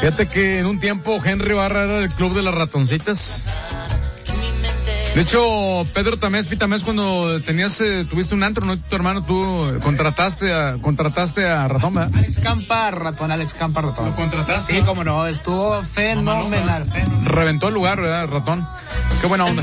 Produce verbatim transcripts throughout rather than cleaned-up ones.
Fíjate que en un tiempo Henry Barra era del club de las ratoncitas. De hecho, Pedro Tamés, Pitamés, cuando tenías, eh, tuviste un antro, ¿no? Tu hermano, tú contrataste a, contrataste a Ratón, ¿verdad? Alex Campa, Ratón, Alex Campa, Ratón. ¿Lo contrataste? Sí, cómo no, estuvo fenomenal. No, no, no. Reventó el lugar, ¿verdad, Ratón? Qué buena onda.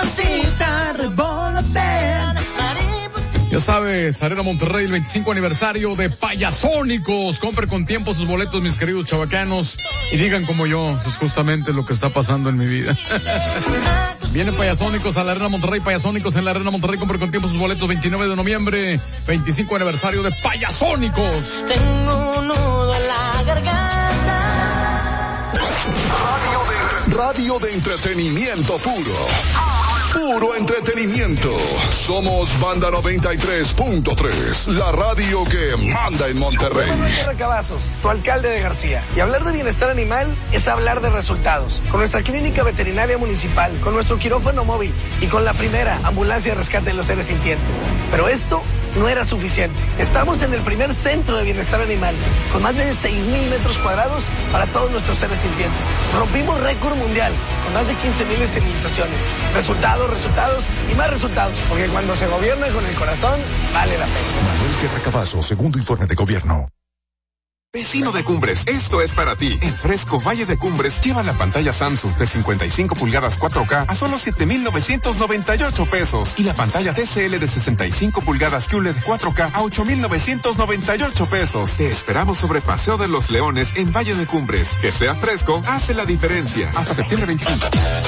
Ya sabes, Arena Monterrey, el veinticinco aniversario de Payasónicos. Compre con tiempo sus boletos, mis queridos chavacanos, y digan como yo, es justamente lo que está pasando en mi vida. Vienen Payasónicos a la Arena Monterrey, Payasónicos en la Arena Monterrey. Compre con tiempo sus boletos, veintinueve de noviembre, veinticinco aniversario de Payasónicos. Tengo un nudo en la garganta. Radio de, radio de entretenimiento puro. Puro entretenimiento. Somos Banda noventa y tres punto tres, la radio que manda en Monterrey. Soy Manuel Recabazos, tu alcalde de García. Y hablar de bienestar animal es hablar de resultados. Con nuestra clínica veterinaria municipal, con nuestro quirófano móvil y con la primera ambulancia de rescate de los seres sintientes. Pero esto no era suficiente. Estamos en el primer centro de bienestar animal, con más de seis mil metros cuadrados para todos nuestros seres sintientes. Rompimos récord mundial, con más de quince mil esterilizaciones. Resultados, resultados y más resultados, porque cuando se gobierna con el corazón, vale la pena. Manuel Recabazos, segundo informe de gobierno. Vecino de Cumbres, esto es para ti. En Fresco Valle de Cumbres lleva la pantalla Samsung de cincuenta y cinco pulgadas cuatro K a solo siete mil novecientos noventa y ocho pesos y la pantalla T C L de sesenta y cinco pulgadas Q L E D cuatro K a ocho mil novecientos noventa y ocho pesos. Te esperamos sobre Paseo de los Leones en Valle de Cumbres. Que sea fresco, hace la diferencia. Hasta septiembre veinticinco.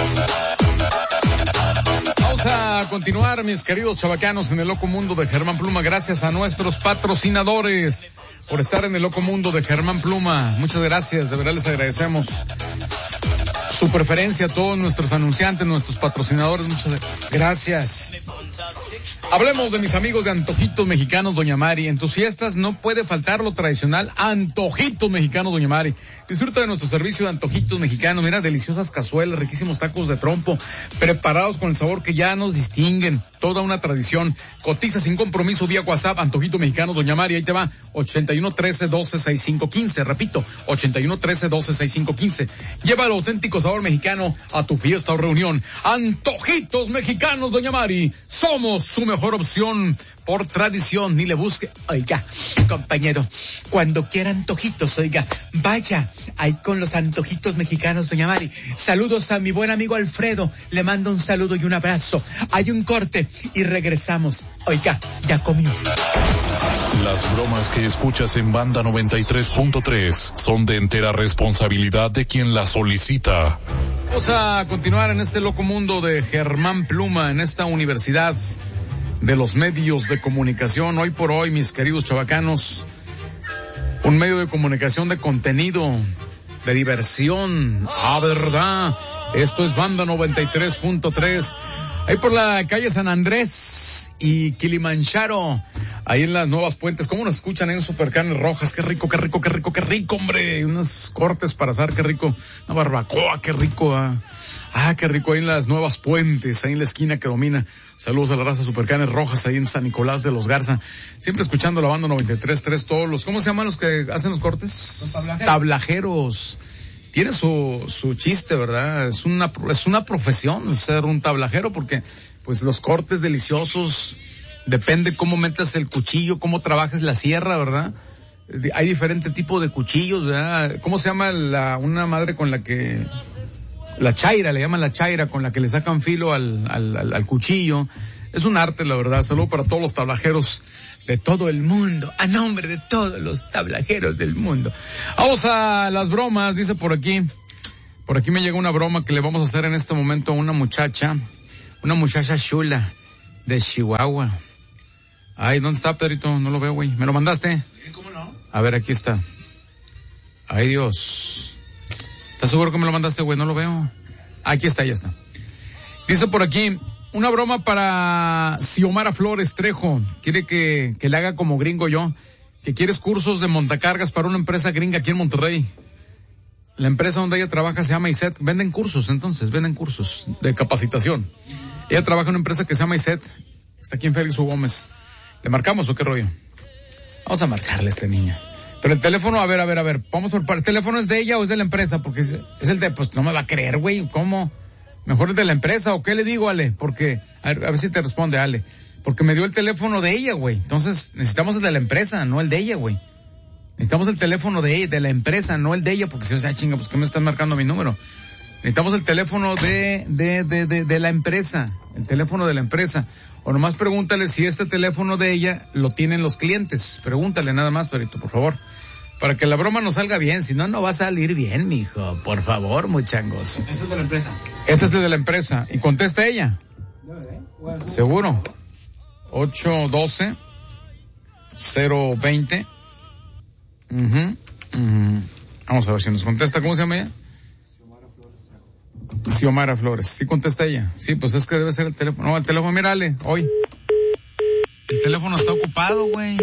Vamos a continuar, mis queridos chavacanos, en el loco mundo de Germán Pluma, gracias a nuestros patrocinadores por estar en el loco mundo de Germán Pluma. Muchas gracias, de verdad les agradecemos su preferencia a todos nuestros anunciantes, nuestros patrocinadores. Muchas gracias. Hablemos de mis amigos de Antojitos Mexicanos Doña Mari. En tus fiestas no puede faltar lo tradicional, Antojitos Mexicanos Doña Mari. Disfruta de nuestro servicio de Antojitos Mexicanos. Mira, deliciosas cazuelas, riquísimos tacos de trompo, preparados con el sabor que ya nos distinguen. Toda una tradición. Cotiza sin compromiso vía WhatsApp, Antojitos Mexicanos Doña Mari. Ahí te va, ochenta y uno trece doce sesenta y cinco quince. Repito, ochenta y uno trece doce sesenta y cinco quince. Lleva el auténtico sabor mexicano a tu fiesta o reunión. Antojitos Mexicanos Doña Mari. Somos su mejor opción por tradición. Ni le busque. Oiga, compañero, cuando quiera antojitos, oiga, vaya ahí con los Antojitos Mexicanos Doña Mari. Saludos a mi buen amigo Alfredo. Le mando un saludo y un abrazo. Hay un corte y regresamos. Oiga, ya comió. Las bromas que escuchas en Banda noventa y tres punto tres son de entera responsabilidad de quien las solicita. Vamos a continuar en este loco mundo de Germán Pluma, en esta universidad de los medios de comunicación. Hoy por hoy, mis queridos chavacanos, un medio de comunicación de contenido, de diversión. Ah, ¿verdad? Esto es Banda noventa y tres punto tres. Ahí por la calle San Andrés y Kilimanjaro, ahí en las Nuevas Puentes. ¿Cómo nos escuchan en Supercarnes Rojas? Qué rico, qué rico, qué rico, qué rico, hombre. Unos cortes para asar, qué rico. Una barbacoa, qué rico. Ah, ah qué rico ahí en las Nuevas Puentes, ahí en la esquina que domina. Saludos a la raza Supercarnes Rojas, ahí en San Nicolás de los Garza. Siempre escuchando la Banda noventa y tres punto tres, todos los, ¿cómo se llaman los que hacen los cortes? Los tablajeros. Tablajeros. Tiene su, su chiste, ¿verdad? Es una, es una profesión ser un tablajero, porque, pues, los cortes deliciosos, depende cómo metas el cuchillo, cómo trabajes la sierra, ¿verdad? Hay diferente tipo de cuchillos, ¿verdad? ¿Cómo se llama la, una madre con la que, la chaira, le llaman la chaira, con la que le sacan filo al, al, al, al cuchillo? Es un arte, la verdad. Saludo para todos los tablajeros de todo el mundo, a nombre de todos los tablajeros del mundo. Vamos a las bromas, dice por aquí. Por aquí me llega una broma que le vamos a hacer en este momento a una muchacha, una muchacha chula de Chihuahua. Ay, ¿dónde está, Pedrito? No lo veo, güey. ¿Me lo mandaste? Sí, ¿cómo no? A ver, aquí está. Ay, Dios. ¿Estás seguro que me lo mandaste, güey? No lo veo. Aquí está, ya está. Dice por aquí, una broma para Xiomara Flores Trejo. Quiere que, que le haga como gringo yo. Que quieres cursos de montacargas para una empresa gringa aquí en Monterrey. La empresa donde ella trabaja se llama I S E T. Venden cursos, entonces, venden cursos de capacitación. Ella trabaja en una empresa que se llama I S E T. Está aquí en Félix U. Gómez. ¿Le marcamos o qué rollo? Vamos a marcarle a esta niña. Pero el teléfono, a ver, a ver, a ver, vamos por par. ¿El teléfono es de ella o es de la empresa? Porque es, es el de, pues no me va a creer, güey, ¿cómo? Mejor es de la empresa, ¿o qué le digo, Ale? Porque, a ver, a ver si te responde, Ale. Porque me dio el teléfono de ella, güey. Entonces, necesitamos el de la empresa, no el de ella, güey. Necesitamos el teléfono de ella, de la empresa, no el de ella, porque si o sea, chinga, pues ¿qué me están marcando mi número? Necesitamos el teléfono de, de, de, de, de la empresa, el teléfono de la empresa. O nomás pregúntale si este teléfono de ella lo tienen los clientes. Pregúntale nada más, Perito, por favor. Para que la broma nos salga bien, si no, no va a salir bien, mijo. Por favor, muchangos. Este es de la empresa. Este es el de la empresa. ¿Y contesta ella? Bueno. ¿Seguro? ocho doce cero veinte Uh-huh, uh-huh. Vamos a ver si nos contesta. ¿Cómo se llama ella? Xiomara Flores. ¿Sí contesta ella? Sí, pues es que debe ser el teléfono. No, el teléfono, mírale, hoy. El teléfono está ocupado, güey.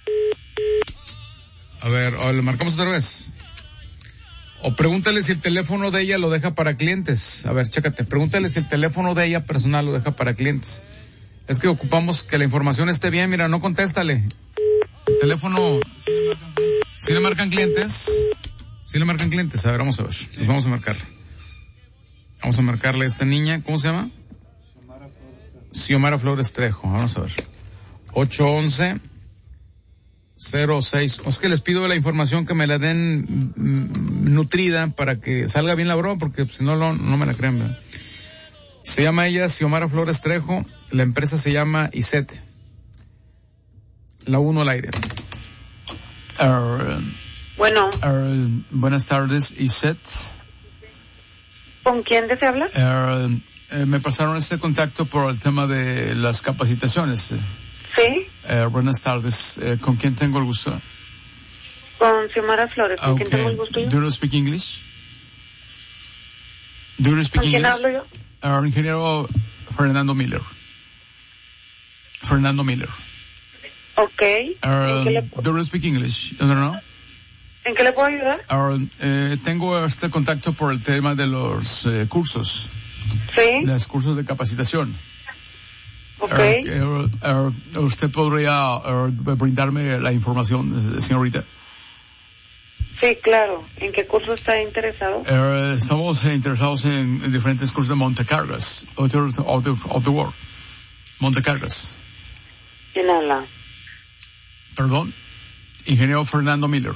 A ver, o le marcamos otra vez. O pregúntale si el teléfono de ella lo deja para clientes. A ver, chécate. Pregúntale si el teléfono de ella personal lo deja para clientes. Es que ocupamos que la información esté bien. Mira, no contéstale. El teléfono... ¿Sí le marcan clientes? ¿Sí le marcan clientes? A ver, vamos a ver. Nos vamos a marcarle. Vamos a marcarle a esta niña. ¿Cómo se llama? Xiomara Flores Trejo. Vamos a ver. ocho once cero seis Es que les pido la información que me la den mm, nutrida para que salga bien la broma, porque si no, no, no me la creen, ¿verdad? Se llama ella Xiomara Flores Trejo. La empresa se llama I S E T. La uno al aire. Uh, bueno. Uh, buenas tardes, I S E T. ¿Con quién desea hablar? Uh, eh, me pasaron este contacto por el tema de las capacitaciones. Sí. Uh, buenas tardes. Uh, ¿Con quién tengo el gusto? Con Xiomara Flores. ¿Con okay. quién tengo el gusto yo? Do you speak English? Do you speak ¿Con quién English? hablo yo? Uh, ingeniero Fernando Miller. Fernando Miller. Ok. Uh, le... Do you speak English? No, no, no. ¿En qué le puedo ayudar? Uh, eh, tengo este contacto por el tema de los eh, cursos. Sí. Los cursos de capacitación. Ok. Uh, uh, uh, ¿Usted podría uh, brindarme la información, señorita? Sí, claro. ¿En qué curso está interesado? Uh, estamos eh, interesados en, en diferentes cursos de montacargas. Of the, of the, of the world. Montacargas. ¿Quién habla? Perdón. Ingeniero Fernando Miller.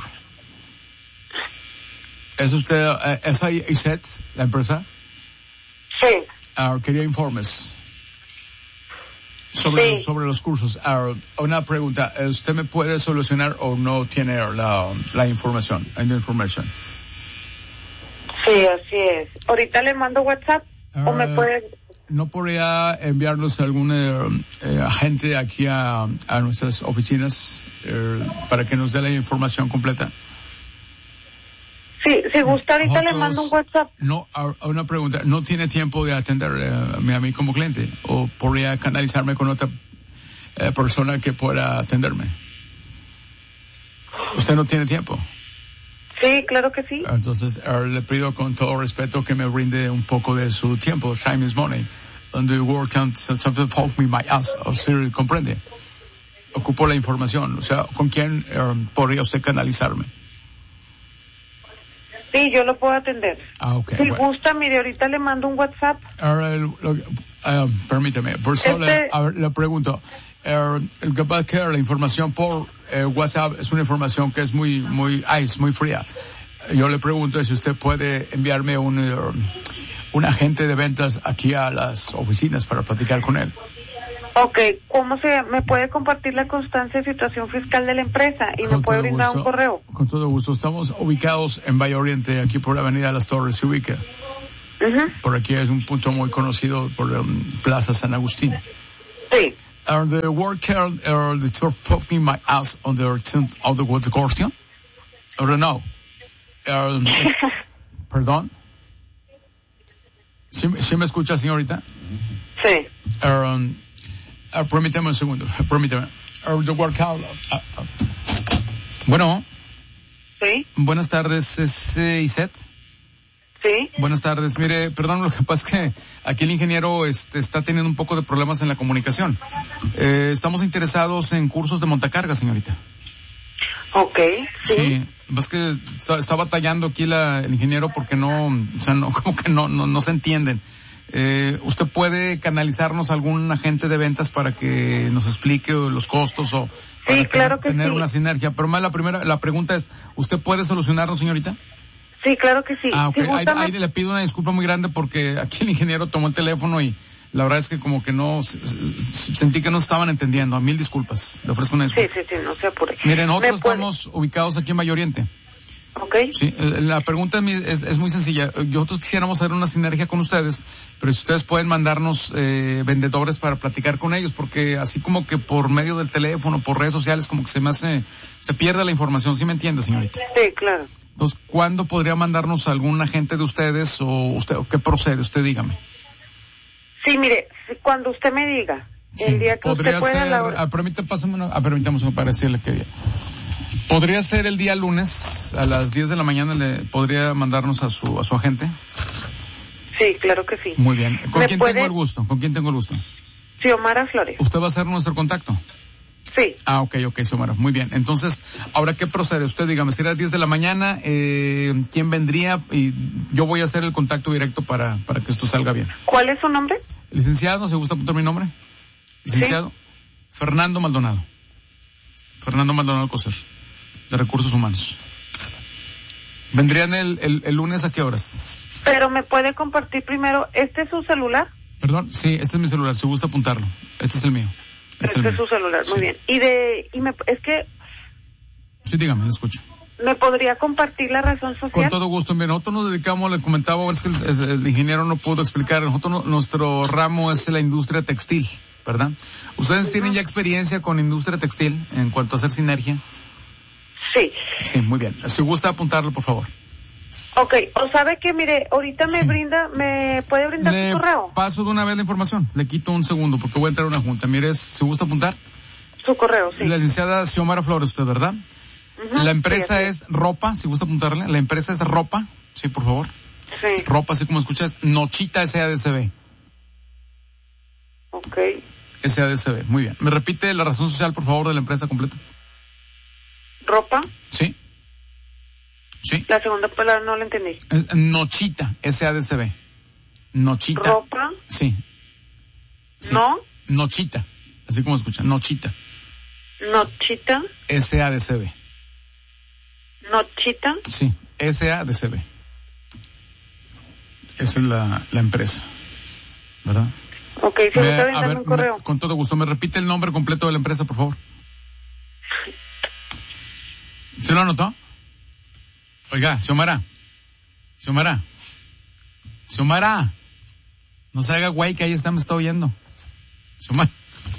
¿Es usted, uh, es I S E T, la empresa? Sí. Uh, quería informes sobre, sí. sobre los cursos. Uh, una pregunta, ¿usted me puede solucionar o no tiene la, la información? La información. Sí, así es. ¿Ahorita le mando WhatsApp uh, o me puede...? ¿No podría enviarnos algún eh, eh, agente aquí a, a nuestras oficinas eh, para que nos dé la información completa? Sí, si gusta ahorita Nosotros, le mando un WhatsApp. No, a, a una pregunta, ¿no tiene tiempo de atenderme eh, a mí como cliente? ¿O podría canalizarme con otra eh, persona que pueda atenderme? ¿Usted no tiene tiempo? Sí, claro que sí. Entonces, uh, le pido con todo respeto que me brinde un poco de su tiempo. Time is money. And the work can't something help me my ass. O sea, ¿comprende? Ocupo la información. O sea, ¿con quién um, podría usted canalizarme? Sí, yo lo puedo atender. Ah, ok. Si bueno. gusta, mire, ahorita le mando un WhatsApp. Ahora, lo, uh, permíteme, por eso este... le, a ver, le pregunto. Uh, el que va a quedar la información por eh, WhatsApp es una información que es muy, muy ice, muy fría. Yo le pregunto si usted puede enviarme un, uh, un agente de ventas aquí a las oficinas para platicar con él. Ok, ¿cómo se me puede compartir la constancia de situación fiscal de la empresa y con me puede brindar gusto, un correo? Con todo gusto. Estamos ubicados en Valle Oriente, aquí por la Avenida Las Torres se ubica. Uh-huh. Por aquí es un punto muy conocido por um, Plaza San Agustín. Sí. Are the worker or the tour fucking my ass on the tenth of the water question? Or no? Um, Perdón. ¿Sí, ¿Sí me escucha, señorita? Sí. Um, uh, permítame un segundo. Permítame. Or the workout. Uh, uh. Bueno. Sí. Buenas tardes, ¿es eh, I S E T? Sí. Buenas tardes. Mire, perdón, lo que pasa es que aquí el ingeniero este, está teniendo un poco de problemas en la comunicación. Eh, estamos interesados en cursos de montacargas, señorita. Ok, sí. Sí, es que está, está batallando aquí la, el ingeniero porque no, o sea, no, como que no, no, no se entienden. Eh, ¿usted puede canalizarnos a algún agente de ventas para que nos explique los costos o para sí, claro que tener sí. una sinergia? Pero más la primera, la pregunta es, ¿usted puede solucionarlo, señorita? Sí, claro que sí. Ah, ok. Si Ahí, gusta, ahí me- le pido una disculpa muy grande porque aquí el ingeniero tomó el teléfono y la verdad es que como que no, s- s- sentí que no estaban entendiendo. Mil disculpas. Le ofrezco una Sí, disculpa. sí, sí, no se apure. Miren, nosotros ¿Me puede- estamos ubicados aquí en Valle Oriente. Ok. Sí, eh, la pregunta es, mi- es, es muy sencilla. Nosotros quisiéramos hacer una sinergia con ustedes, pero si ustedes pueden mandarnos eh, vendedores para platicar con ellos, porque así como que por medio del teléfono, por redes sociales, como que se me hace, se pierde la información. ¿Sí me entiende, señorita? Sí, claro. Entonces, ¿cuándo podría mandarnos algún agente de ustedes o usted, o qué procede? Usted dígame. Sí, mire, si- cuando usted me diga, el Sí, día que podría usted pueda... ser, la hora- ah, permítame, pásame una, ah, permítame una para decirle que día. Podría ser el día lunes a las diez de la mañana, le podría mandarnos a su, a su agente. Sí, claro que sí. Muy bien. ¿Con ¿Me quién puede- tengo el gusto? ¿Con quién tengo el gusto? Xiomara Flores. ¿Usted va a ser nuestro contacto? Sí. Ah, ok, ok, Xiomara. Muy bien. Entonces, ¿ahora qué procede? Usted dígame, sería a las diez de la mañana, eh, ¿quién vendría? Y yo voy a hacer el contacto directo para, para que esto salga bien. ¿Cuál es su nombre? Licenciado, ¿se gusta apuntar mi nombre? Licenciado. Fernando Maldonado. Fernando Maldonado Coser, de Recursos Humanos. ¿Vendrían el, el, el lunes a qué horas? Pero me puede compartir primero, ¿este es su celular? Perdón, sí, este es mi celular, si gusta apuntarlo. Este es el mío. Este Este el es mío. su celular, muy Sí. bien. Y de, y me, es que, Sí, dígame, le escucho. ¿me podría compartir la razón Con social? todo gusto. Mira, nosotros nos dedicamos, le comentaba, ahora es que el, el ingeniero no pudo explicar, nosotros, no- nuestro ramo es la industria textil, ¿verdad? ¿Ustedes tienen ya experiencia con industria textil en cuanto a hacer sinergia? Sí. Sí, muy bien. Si gusta apuntarlo, por favor. Ok, o sabe que, mire, ahorita me Sí. brinda, ¿me puede brindar Le su correo? paso de una vez la información. Le quito un segundo porque voy a entrar a una junta. Mire, si gusta apuntar. Su correo, sí. La licenciada Xiomara Flores, usted, ¿verdad? Ujú, La empresa sí, así es Ropa, si gusta apuntarle. La empresa es Ropa, sí, por favor. Sí, Ropa, así como escuchas, Nochita S A D C B. ok. S A D C B, muy bien. ¿Me repite la razón social, por favor, de la empresa completa? ¿Ropa? Sí. Sí. La segunda palabra no la entendí. Es Nochita S A D C B. Nochita. ¿Ropa? Sí. Sí. ¿No? Nochita, así como escucha, Nochita ¿Nochita? S A D C B. ¿Nochita? Sí, S A D C B. Esa es la, la empresa, ¿verdad? Ok, si Me- gusta a brindarme ver, un correo. me- con todo gusto, ¿me repite el nombre completo de la empresa, por favor? ¿Se lo anotó? Oiga, Xiomara. Xiomara. Xiomara. No se haga güey que ahí está, me está oyendo. Xiomara.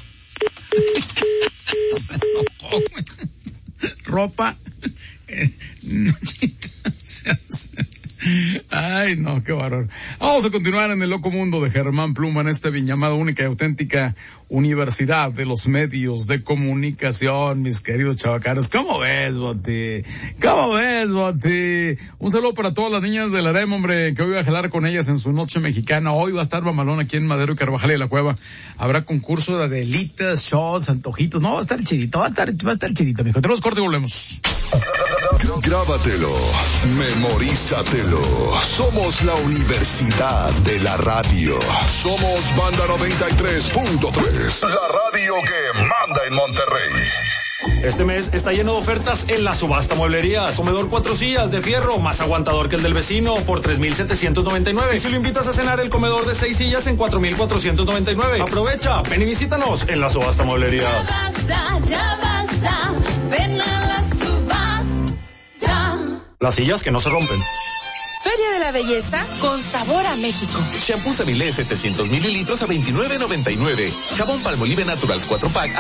Se enojó, güey. Ropa. Eh, no, chica, se hace- Ay, no, qué bárbaro. Vamos a continuar en el loco mundo de Germán Pluma en esta bien llamada única y auténtica Universidad de los Medios de Comunicación, mis queridos chavacaros. ¿Cómo ves, Boti? ¿Cómo ves, Boti? Un saludo para todas las niñas del harem, hombre, que hoy voy a jalar con ellas en su noche mexicana. Hoy va a estar Mamalón aquí en Madero y Carvajal y de la Cueva. Habrá concurso de adelitas, shots, antojitos. No, va a estar chidito, va a estar, va a estar chidito, mijo. Tenemos corte y volvemos. Grábatelo, memorízatelo. Somos la Universidad de la Radio. Somos Banda noventa y tres punto tres. La radio que manda en Monterrey. Este mes está lleno de ofertas en la subasta mueblería. Comedor cuatro sillas de fierro, más aguantador que el del vecino, por tres mil setecientos noventa y nueve. Y si lo invitas a cenar, el comedor de seis sillas en cuatro mil cuatrocientos noventa y nueve. Aprovecha, ven y visítanos en la subasta mueblería. Ya basta, ya basta, ven a la subasta. Las sillas que no se rompen. Feria de la Belleza con sabor a México. Shampoo Semilé setecientos mililitros a veintinueve noventa y nueve. Jabón Palmolive Naturals cuatro pack